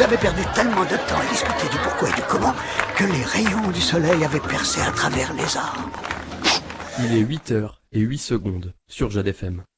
Ils avaient perdu tellement de temps à discuter du pourquoi et du comment que les rayons du soleil avaient percé à travers les arbres. Il est 8h08 sur Jade FM.